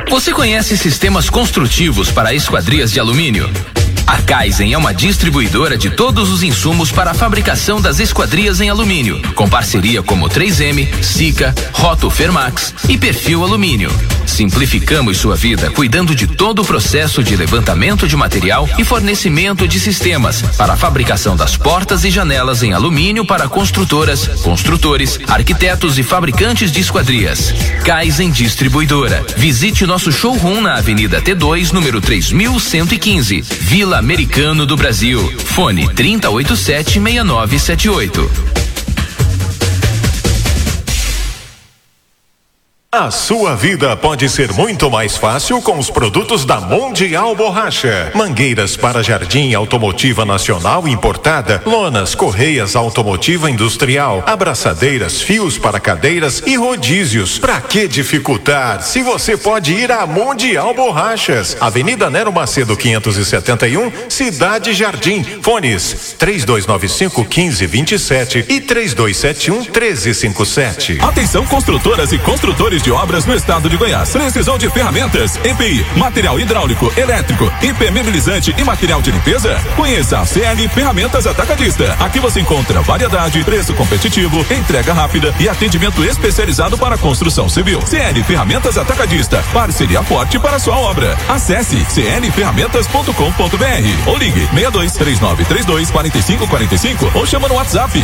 Você conhece sistemas construtivos para esquadrias de alumínio? A Kaizen é uma distribuidora de todos os insumos para a fabricação das esquadrias em alumínio, com parceria como 3M, Sika, Roto Fermax e Perfil Alumínio. Simplificamos sua vida cuidando de todo o processo de levantamento de material e fornecimento de sistemas para a fabricação das portas e janelas em alumínio para construtoras, construtores, arquitetos e fabricantes de esquadrias. Kaizen Distribuidora. Visite nosso showroom na Avenida T2, número 3115, Vila Americano do Brasil. Fone 3087-6978. A sua vida pode ser muito mais fácil com os produtos da Mundial Borracha. Mangueiras para jardim automotiva nacional importada, lonas, correias automotiva industrial, abraçadeiras, fios para cadeiras e rodízios. Pra que dificultar se você pode ir à Mundial Borrachas? Avenida Nero Macedo 571, Cidade Jardim. Fones 3295-1527 e 3271-1357. Atenção, construtoras e construtores de obras no estado de Goiás. Precisão de ferramentas, EPI, material hidráulico, elétrico, impermeabilizante e material de limpeza? Conheça a CL Ferramentas Atacadista. Aqui você encontra variedade, preço competitivo, entrega rápida e atendimento especializado para construção civil. CL Ferramentas Atacadista, parceria forte para sua obra. Acesse clferramentas.com.br ou ligue 6239324545 ou chama no WhatsApp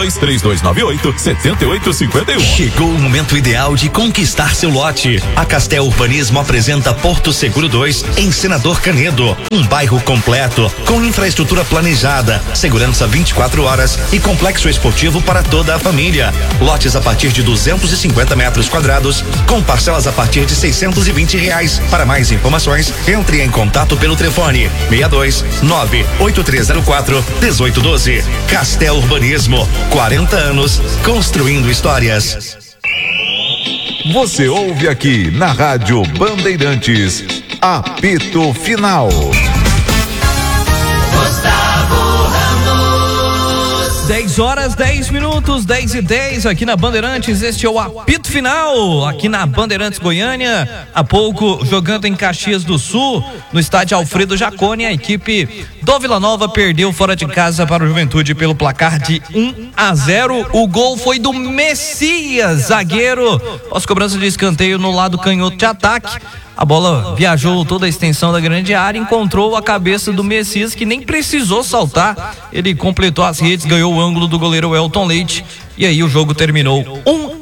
6232987851. Chegou o momento ideal de conquistar seu lote. A Castel Urbanismo apresenta Porto Seguro 2 em Senador Canedo, um bairro completo com infraestrutura planejada, segurança 24 horas e complexo esportivo para toda a família. Lotes a partir de 250 metros quadrados com parcelas a partir de R$620. Para mais informações, entre em contato pelo telefone 62-98304-1812. Castel Urbanismo, 40 anos construindo histórias. Você ouve aqui na Rádio Bandeirantes, apito final. Gustavo Ramos. 10h10, 10h10 aqui na Bandeirantes. Este é o apito final aqui na Bandeirantes Goiânia. Há pouco, jogando em Caxias do Sul, no estádio Alfredo Jaconi, a equipe do Vila Nova perdeu fora de casa para o Juventude pelo placar de 1-0. O gol foi do Messias, zagueiro, após cobrança de escanteio no lado canhoto de ataque. A bola viajou toda a extensão da grande área, encontrou a cabeça do Messias, que nem precisou saltar. Ele completou as redes, ganhou o ângulo do goleiro Elton Leite, e aí o jogo terminou 1-0.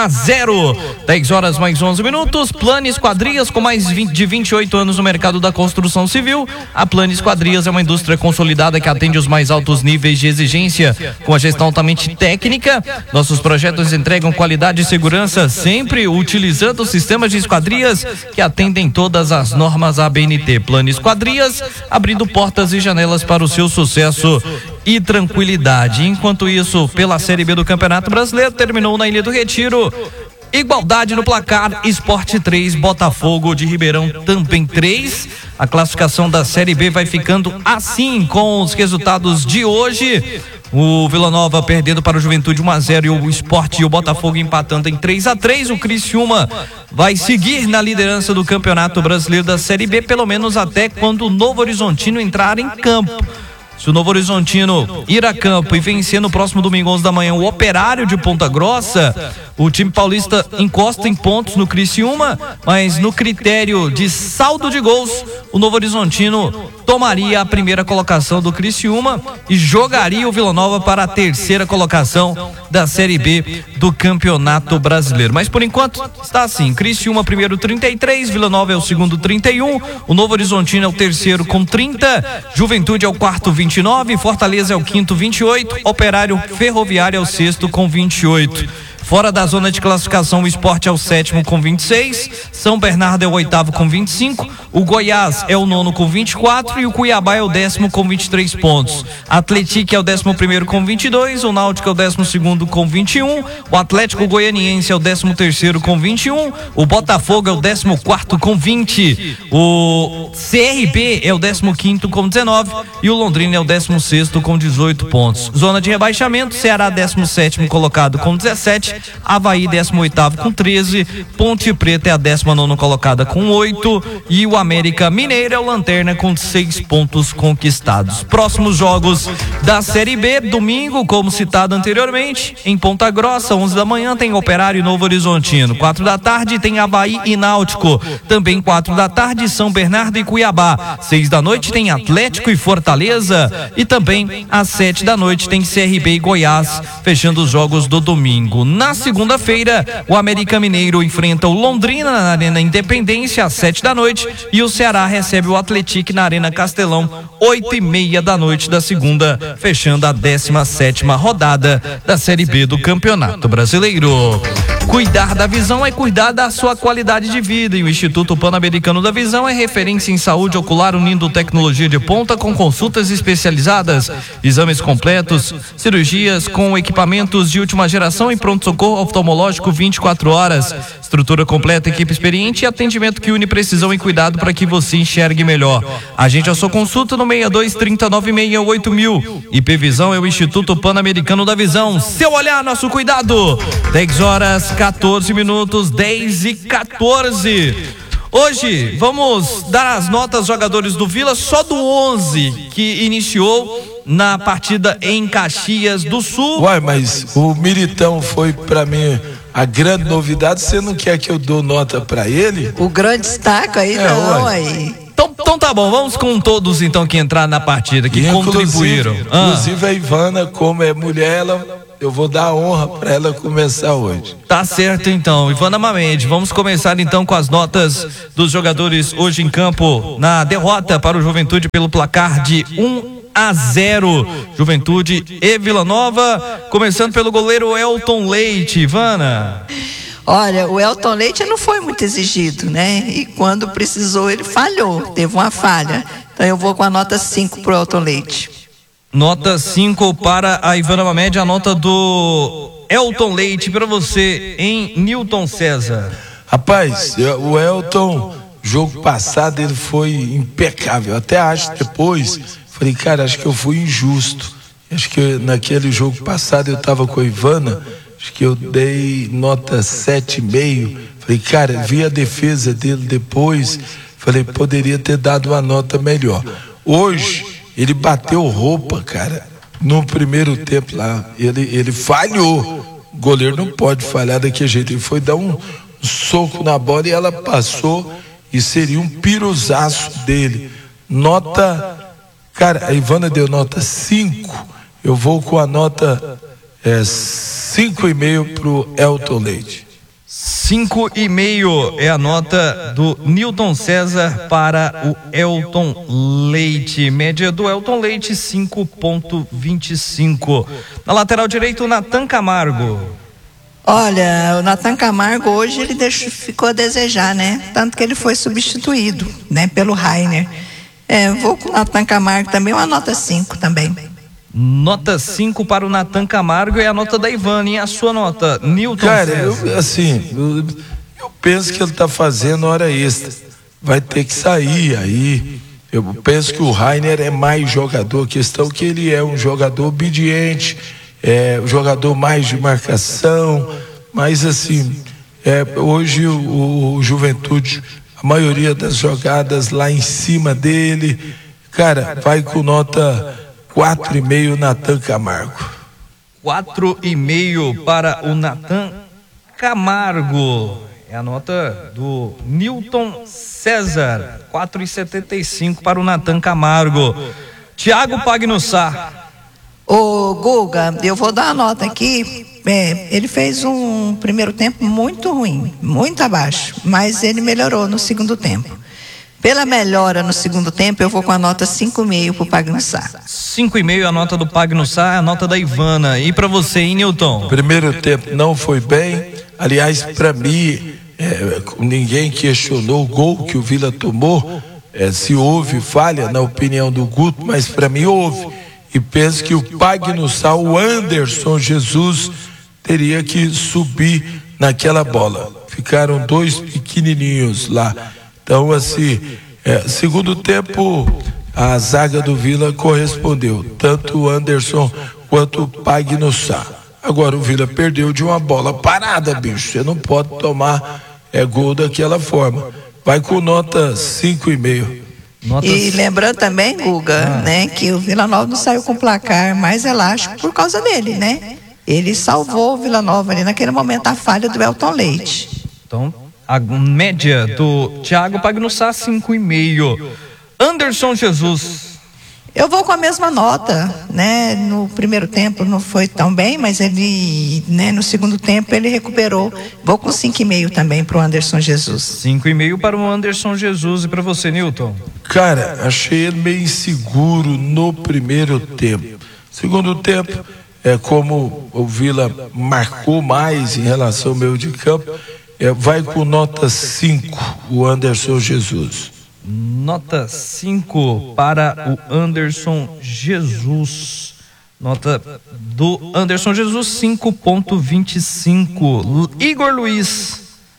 10h mais 11 minutos. Plano Esquadrias, com mais de 28 anos no mercado da construção civil. A Plano Esquadrias é uma indústria consolidada que atende os mais altos níveis de exigência, com a gestão altamente técnica. Nossos projetos entregam qualidade e segurança, sempre utilizando sistemas de esquadrias que atendem todas as normas ABNT. Plano Esquadrias, abrindo portas e janelas para o seu sucesso e tranquilidade. Enquanto isso, pela Série B do Campeonato Brasileiro, terminou na Ilha do Retiro. Igualdade no placar, Sport 3, Botafogo de Ribeirão também 3. A classificação da Série B vai ficando assim com os resultados de hoje. O Vila Nova perdendo para o Juventude 1-0 e o Sport e o Botafogo empatando em 3-3. O Criciúma vai seguir na liderança do Campeonato Brasileiro da Série B, pelo menos até quando o Novo Horizontino entrar em campo. Se o Novo Horizontino ir a campo e vencer no próximo domingo 11 da manhã o Operário de Ponta Grossa, o time paulista encosta em pontos no Criciúma, mas no critério de saldo de gols, o Novo Horizontino tomaria a primeira colocação do Criciúma e jogaria o Vila Nova para a terceira colocação da Série B do Campeonato Brasileiro. Mas por enquanto está assim: Criciúma primeiro 33, Vila Nova é o segundo 31, o Novo Horizontino é o terceiro com 30, Juventude é o quarto 29, Fortaleza é o quinto 28, Operário Ferroviário é o sexto com 28. Fora da zona de classificação, o Sport é o sétimo com 26, São Bernardo é o oitavo com 25, o Goiás é o nono com 24 e o Cuiabá é o décimo com 23 pontos. Atlético é o 11º com 22, o Náutico é o 12º com 21, o Atlético Goianiense é o 13º com 21, o Botafogo é o 14º com 20, o CRB é o 15º com 19 e o Londrina é o 16º com 18 pontos. Zona de rebaixamento, Ceará 17º colocado com 17, Avaí 18º com 13, Ponte Preta é a 19ª colocada com 8 e o América Mineiro é o lanterna com 6 pontos conquistados. Próximos jogos da Série B, domingo, como citado anteriormente, em Ponta Grossa, 11 da manhã tem Operário e Novo Horizontino, 4 da tarde tem Avaí e Náutico, também 4 da tarde São Bernardo e Cuiabá, 6 da noite tem Atlético e Fortaleza e também às 7 da noite tem CRB e Goiás, fechando os jogos do domingo. Na segunda-feira, o América Mineiro enfrenta o Londrina na Arena Independência às 7 da noite e o Ceará recebe o Atlético na Arena Castelão 8:30 da noite da segunda, fechando a 17ª rodada da Série B do Campeonato Brasileiro. Cuidar da visão é cuidar da sua qualidade de vida e o Instituto Pan-Americano da Visão é referência em saúde ocular, unindo tecnologia de ponta com consultas especializadas, exames completos, cirurgias com equipamentos de última geração e pronto-socorro oftalmológico 24 horas. Estrutura completa, equipe experiente e atendimento que une precisão e cuidado para que você enxergue melhor. Agende a sua consulta no 62-30-96-8000. IP Visão é o Instituto Pan-Americano da Visão. Seu olhar, nosso cuidado. 10 horas, 14 minutos, 10:14. Hoje vamos dar as notas jogadores do Vila, só do 11 que iniciou na partida em Caxias do Sul. Uai, mas o Militão foi pra mim a grande novidade. Você não quer que eu dou nota pra ele? O grande destaque aí não, aí. Então tá bom, vamos com todos então que entraram na partida, que contribuíram. Inclusive a Ivana, como é mulher, eu vou dar a honra para ela começar hoje. Tá certo então, Ivana Mamede, vamos começar então com as notas dos jogadores hoje em campo na derrota para o Juventude pelo placar de 1-0, Juventude e Vila Nova, começando pelo goleiro Elton Leite. Ivana. Olha, o Elton Leite não foi muito exigido, né? E quando precisou ele falhou, teve uma falha. Então eu vou com a nota 5 pro Elton Leite. Nota 5 para a Ivana Mamede, a nota do Elton Leite para você em Newton César. Rapaz, o Elton, jogo passado ele foi impecável. Até acho depois, falei, cara, acho que eu fui injusto. Acho que naquele jogo passado eu tava com a Ivana, acho que eu dei nota 7,5. Falei, cara, vi a defesa dele depois, falei, poderia ter dado uma nota melhor. Hoje, ele bateu roupa, cara, no primeiro tempo lá, ele falhou. O goleiro não pode falhar daquele jeito. Ele foi dar um soco na bola e ela passou e seria um piruzaço dele. Nota, cara, a Ivana deu nota 5, eu vou com a nota 5,5 pro Elton Leite. 5,5 é a nota do Newton César para o Elton Leite. Média do Elton Leite 5,25. Na lateral direito, o Natan Camargo. Olha, o Natan Camargo hoje ele ficou a desejar, né? Tanto que ele foi substituído, né, pelo Rainer. Vou com o Natan Camargo também, uma nota 5 também. Nota 5 para o Natan Camargo é a nota da Ivana. E a sua nota, Newton Cara, César? eu penso que ele está fazendo hora extra. Vai ter que sair aí. Eu penso que o Rainer é mais jogador. A questão é que ele é um jogador obediente, um jogador mais de marcação. Mas assim, hoje o Juventude, a maioria das jogadas lá em cima dele, cara, vai com nota 4,5 Natan Camargo. 4,5 para o Natan Camargo. É a nota do Newton César. 4,75 para o Natan Camargo. Thiago Pagnussá. Ô Guga, eu vou dar a nota aqui. Ele fez um primeiro tempo muito ruim, muito abaixo, mas ele melhorou no segundo tempo. Pela melhora no segundo tempo, eu vou com a nota 5,5 pro Pagnussá. 5,5 a nota do Pagnussá, a nota da Ivana. E para você, hein, Newton? Primeiro tempo não foi bem. Aliás, para mim, ninguém questionou o gol que o Vila tomou. Se houve falha, na opinião do Guto, mas para mim houve. E penso que o Pagnussá, o Anderson Jesus, teria que subir naquela bola. Ficaram dois pequenininhos lá. Então, assim, segundo tempo, a zaga do Vila correspondeu, tanto o Anderson quanto o Pagnussá. Agora o Vila perdeu de uma bola parada, bicho. Você não pode tomar gol daquela forma. Vai com nota 5,5. E lembrando também, Guga, né, que o Vila Nova não saiu com placar mais elástico por causa dele, né? Ele salvou o Vila Nova ali naquele momento, a falha do Elton Leite. Então, a média do Thiago Pagnussá, 5,5. Anderson Jesus. Eu vou com a mesma nota, né? No primeiro tempo não foi tão bem, mas ele, né, no segundo tempo ele recuperou. Vou com 5,5 também para o Anderson Jesus. 5,5 para o Anderson Jesus. E para você, Newton? Cara, achei ele meio inseguro no primeiro tempo. Segundo tempo, como o Vila marcou mais em relação ao meio de campo, vai com nota 5 o Anderson Jesus. Nota 5 para o Anderson Jesus. Nota do Anderson Jesus, 5,25. Igor Luiz.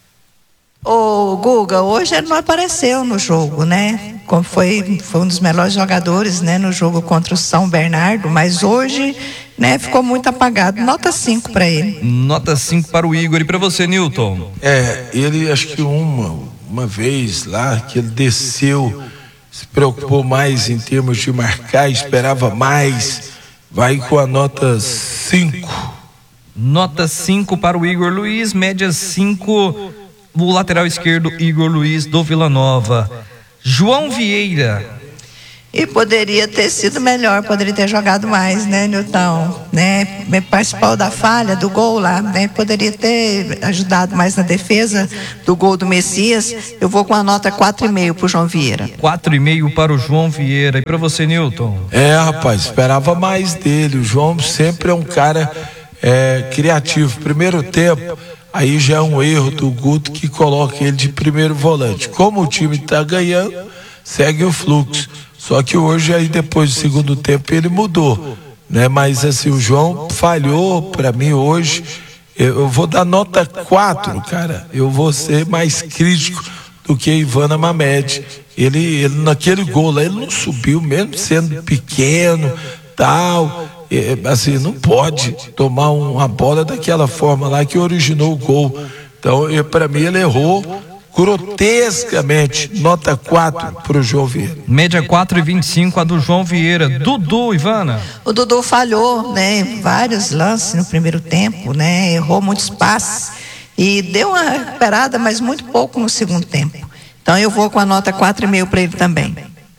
Ô, Guga, hoje ele não apareceu no jogo, né? Como foi um dos melhores jogadores, né, no jogo contra o São Bernardo, mas hoje, né, ficou muito apagado. Nota 5 para ele. Nota 5 para o Igor. E para você, Newton? Ele acho que uma vez lá que ele desceu, se preocupou mais em termos de marcar, esperava mais, vai com a nota 5. Nota 5 para o Igor Luiz, média 5, o lateral esquerdo Igor Luiz do Vila Nova. João Vieira. E poderia ter sido melhor, poderia ter jogado mais, né, Nilton? Né? Participou da falha, do gol lá, né? Poderia ter ajudado mais na defesa do gol do Messias. Eu vou com a nota 4,5 para o João Vieira. 4,5 para o João Vieira. E para você, Nilton? Rapaz, esperava mais dele. O João sempre é um cara criativo. Primeiro tempo, aí já é um erro do Guto que coloca ele de primeiro volante. Como o time está ganhando, segue o fluxo. Só que hoje, aí depois do segundo tempo, ele mudou, né? Mas assim, o João falhou para mim hoje. Eu vou dar nota 4, cara. Eu vou ser mais crítico do que a Ivana Mamed. Ele naquele gol lá, ele não subiu, mesmo sendo pequeno, tal. Assim, não pode tomar uma bola daquela forma lá que originou o gol. Então, para mim, ele errou grotescamente. Nota 4 para o João Vieira. Média 4,25 a do João Vieira. Dudu, Ivana. O Dudu falhou, né, em vários lances no primeiro tempo, né, errou muitos passes e deu uma recuperada, mas muito pouco no segundo tempo. Então eu vou com a nota 4,5 para ele também.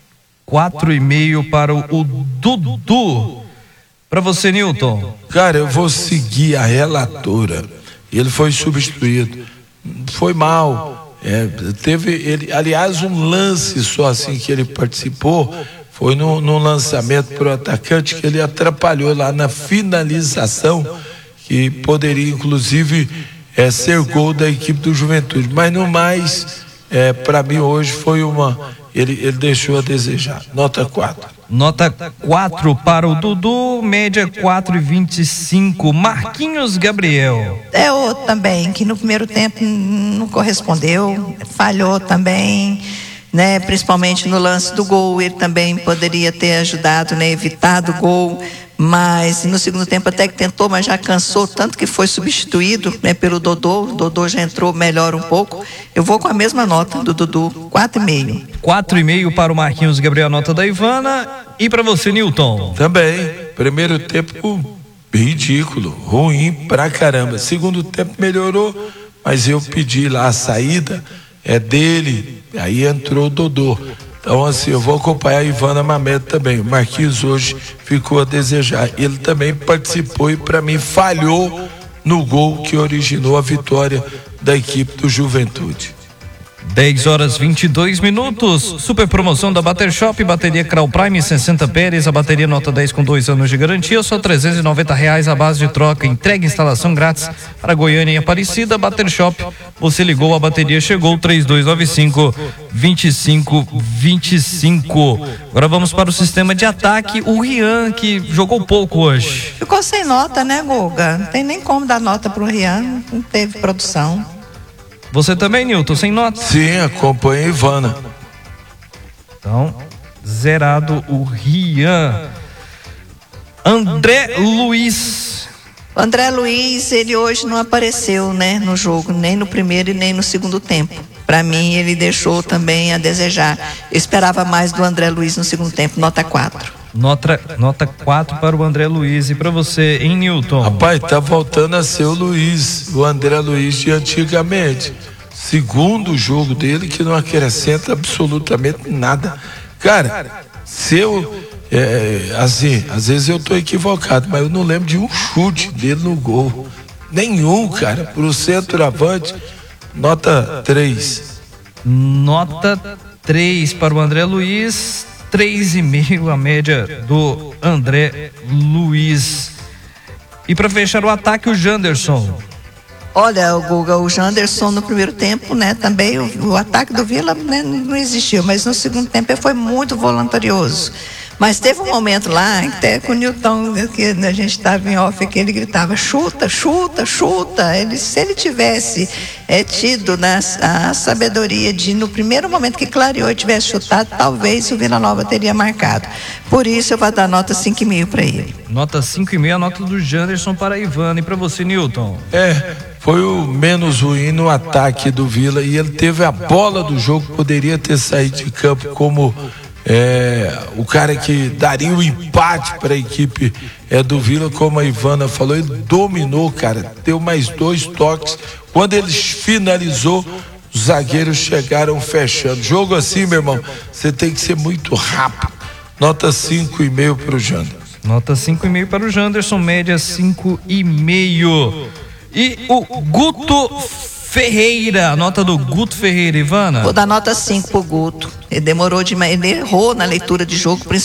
4,5 para o Dudu. Para você, Nilton? Cara, eu vou seguir a relatora. Ele foi substituído. Foi mal. Teve ele, aliás, um lance só assim que ele participou, foi no lançamento para o atacante, que ele atrapalhou lá na finalização, que poderia inclusive ser gol da equipe do Juventude, mas no mais, para mim hoje foi ele deixou a desejar. Nota 4. Nota 4 para o Dudu, média 4,25. Marquinhos Gabriel. Outro também, que no primeiro tempo não correspondeu, falhou também, né? Principalmente no lance do gol, ele também poderia ter ajudado, né? Evitado o gol, mas no segundo tempo até que tentou, mas já cansou, tanto que foi substituído, né, pelo Dodô. O Dodô já entrou melhor um pouco. Eu vou com a mesma nota do Dudu, 4,5. 4,5 para o Marquinhos Gabriel, a nota da Ivana. E para você, Nilton? Também, primeiro tempo ridículo, ruim pra caramba. Segundo tempo melhorou, mas eu pedi lá a saída dele, aí entrou o Dodô. Então assim, eu vou acompanhar a Ivana Mamed também. O Marquinhos hoje ficou a desejar. Ele também participou e para mim falhou no gol que originou a vitória da equipe do Juventude. 10h22. Super promoção da Bater Shop, bateria Crau Prime 60 Pérez, a bateria nota 10 com 2 anos de garantia, só R$390 a base de troca, entrega e instalação grátis para Goiânia e Aparecida. Bater Shop, você ligou, a bateria chegou, 3295-2525. Agora vamos para o sistema de ataque, o Rian, que jogou pouco hoje. Ficou sem nota, né, Guga? Não tem nem como dar nota pro Rian, não teve produção. Você também, Nilton, sem nota? Sim, acompanha a Ivana. Então, zerado o Rian. André Luiz. O André Luiz, ele hoje não apareceu, né, no jogo, nem no primeiro e nem no segundo tempo. Para mim, ele deixou também a desejar. Eu esperava mais do André Luiz no segundo tempo, nota 4. Nota 4 para o André Luiz. E para você, em Newton? Rapaz, tá voltando a ser o André Luiz de antigamente. Segundo jogo dele, que não acrescenta absolutamente nada. Cara, se eu... assim, às vezes eu tô equivocado, mas eu não lembro de um chute dele no gol. Nenhum, cara. Pro centroavante, nota 3. Nota 3 para o André Luiz, 3,5 a média do André Luiz. E para fechar o ataque, o Janderson. Olha, o Guga, o Janderson no primeiro tempo, né, também o ataque do Vila, né, não existiu, mas no segundo tempo ele foi muito voluntarioso. Mas teve um momento lá, até com o Newton, que a gente estava em off, que ele gritava, chuta, chuta, chuta. Se ele tivesse tido, né, a sabedoria de, no primeiro momento que clareou, tivesse chutado, talvez o Vila Nova teria marcado. Por isso eu vou dar nota 5,5 para ele. Nota 5,5, a nota do Janderson para a Ivana. E para você, Newton? Foi o menos ruim no ataque do Vila, e ele teve a bola do jogo, poderia ter saído de campo como... o cara que daria o empate para a equipe do Vila, como a Ivana falou, ele dominou, cara, deu mais 2 toques. Quando ele finalizou, os zagueiros chegaram fechando. Jogo assim, meu irmão, você tem que ser muito rápido. Nota 5,5 para o Janderson. Nota 5,5 para o Janderson, média 5,5. E o Guto Ferreira, a nota do Guto Ferreira, Ivana? Vou dar nota 5 pro Guto. Ele demorou demais, ele errou na leitura de jogo, principalmente